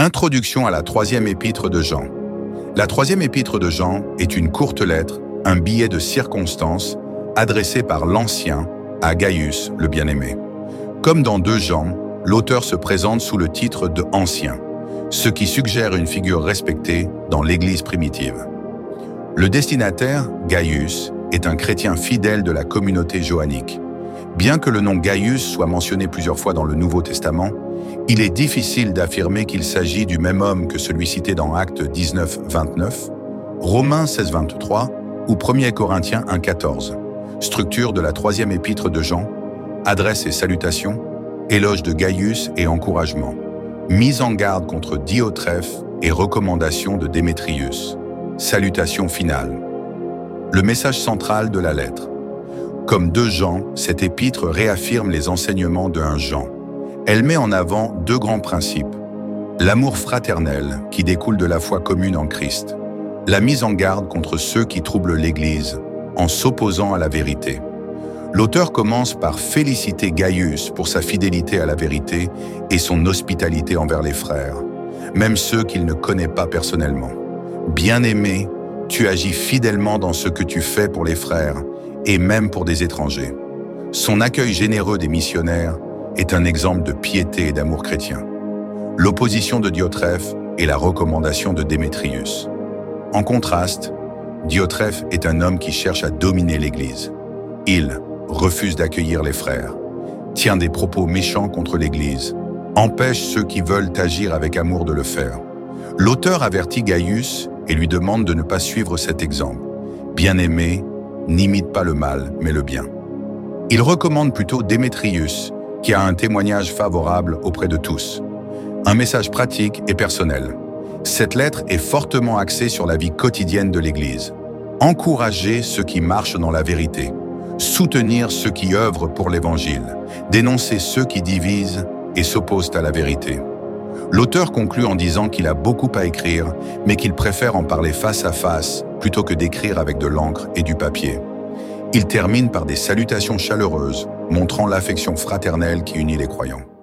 Introduction à la troisième épître de Jean. La troisième épître de Jean est une courte lettre, un billet de circonstance, adressé par l'Ancien à Gaius, le bien-aimé. Comme dans 2 Jean, l'auteur se présente sous le titre de Ancien, ce qui suggère une figure respectée dans l'Église primitive. Le destinataire, Gaius, est un chrétien fidèle de la communauté johannique. Bien que le nom Gaius soit mentionné plusieurs fois dans le Nouveau Testament, il est difficile d'affirmer qu'il s'agit du même homme que celui cité dans Actes 19, 29, Romains 16, 23 ou 1 Corinthiens 1, 14. Structure de la troisième épître de Jean, adresse et salutations, éloge de Gaius et encouragement, mise en garde contre Diotrephe et recommandation de Démétrius. Salutation finale. Le message central de la lettre. Comme 2 Jean, cette épître réaffirme les enseignements de 1 Jean. Elle met en avant 2 grands principes. L'amour fraternel qui découle de la foi commune en Christ. La mise en garde contre ceux qui troublent l'Église en s'opposant à la vérité. L'auteur commence par féliciter Gaius pour sa fidélité à la vérité et son hospitalité envers les frères, même ceux qu'il ne connaît pas personnellement. Bien-aimé, tu agis fidèlement dans ce que tu fais pour les frères et même pour des étrangers. Son accueil généreux des missionnaires est un exemple de piété et d'amour chrétien. L'opposition de Diotrephe et la recommandation de Démétrius. En contraste, Diotrephe est un homme qui cherche à dominer l'Église. Il refuse d'accueillir les frères, tient des propos méchants contre l'Église, empêche ceux qui veulent agir avec amour de le faire. L'auteur avertit Gaius et lui demande de ne pas suivre cet exemple. Bien-aimé, n'imite pas le mal, mais le bien. Il recommande plutôt Démétrius, qui a un témoignage favorable auprès de tous. Un message pratique et personnel. Cette lettre est fortement axée sur la vie quotidienne de l'Église. Encourager ceux qui marchent dans la vérité, soutenir ceux qui œuvrent pour l'Évangile, dénoncer ceux qui divisent et s'opposent à la vérité. L'auteur conclut en disant qu'il a beaucoup à écrire, mais qu'il préfère en parler face à face plutôt que d'écrire avec de l'encre et du papier. Il termine par des salutations chaleureuses, montrant l'affection fraternelle qui unit les croyants.